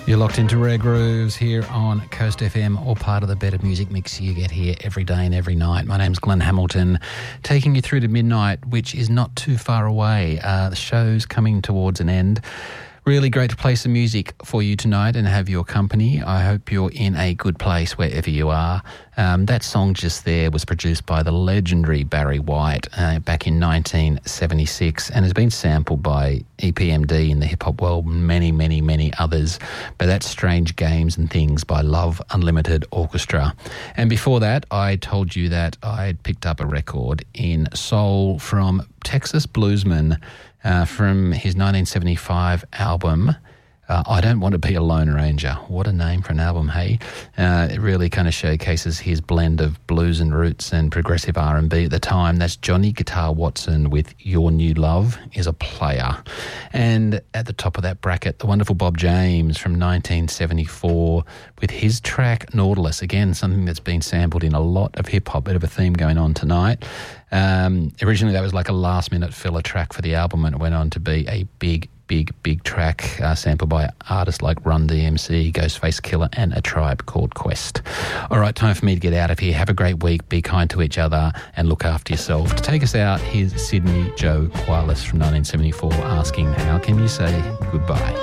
You're locked into Rare Grooves here on Coast FM, all part of the better music mix you get here every day and every night. My name's Glenn Hamilton, taking you through to midnight, which is not too far away. The show's coming towards an end. Really great to play some music for you tonight and have your company. I hope you're in a good place wherever you are. That song just there was produced by the legendary Barry White back in 1976 and has been sampled by EPMD in the hip-hop world, many, many, many others. But that's Strange Games and Things by Love Unlimited Orchestra. And before that, I told you that I'd picked up a record in soul from Texas bluesman from his 1975 album, I Don't Want to Be a Lone Ranger. What a name for an album, hey? It really kind of showcases his blend of blues and roots and progressive R&B at the time. That's Johnny Guitar Watson with Your New Love Is a Player. And at the top of that bracket, the wonderful Bob James from 1974 with his track Nautilus. Again, something that's been sampled in a lot of hip-hop, bit of a theme going on tonight. Originally, that was like a last-minute filler track for the album, and it went on to be a big track sampled by artists like Run DMC, Ghostface Killer, and A Tribe Called Quest. All right, time for me to get out of here. Have a great week, be kind to each other, and look after yourself. To take us out, here's Sydney Joe Qualis from 1974 asking, how can you say goodbye?